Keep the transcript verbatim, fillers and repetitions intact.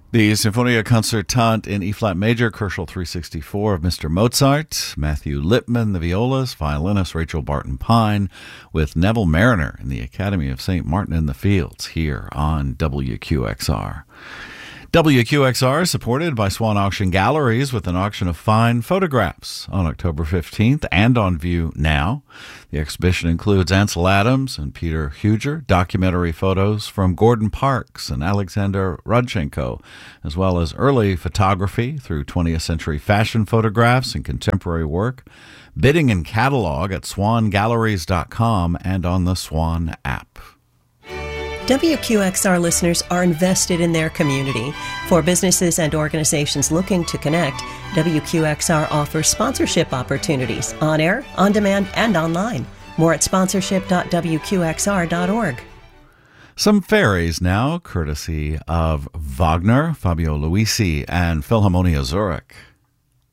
The Sinfonia Concertante in E-flat major, Kerschel three sixty-four of Mister Mozart, Matthew Lipman, the violas, violinist Rachel Barton-Pine, with Neville Mariner in the Academy of Saint Martin in the Fields here on W Q X R. W Q X R is supported by Swan Auction Galleries with an auction of fine photographs on October fifteenth and on view now. The exhibition includes Ansel Adams and Peter Huger, documentary photos from Gordon Parks and Alexander Rodchenko, as well as early photography through twentieth century fashion photographs and contemporary work. Bidding and catalog at swan galleries dot com and on the Swan app. W Q X R listeners are invested in their community. For businesses and organizations looking to connect, W Q X R offers sponsorship opportunities on air, on demand, and online. More at sponsorship dot w q x r dot org. Some fairies now, courtesy of Wagner, Fabio Luisi, and Philharmonia Zurich.